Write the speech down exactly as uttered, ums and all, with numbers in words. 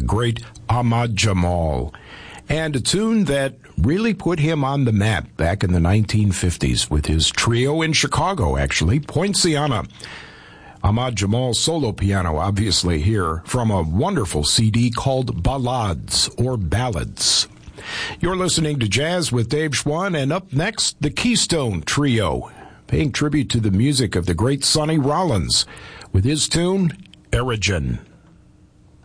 great Ahmad Jamal, and a tune that really put him on the map back in the nineteen fifties with his trio in Chicago, actually, Poinciana. Ahmad Jamal solo piano, obviously, here from a wonderful C D called Ballades or Ballads. You're listening to Jazz with Dave Schwann, and up next, the Keystone Trio, paying tribute to the music of the great Sonny Rollins with his tune, Erigen.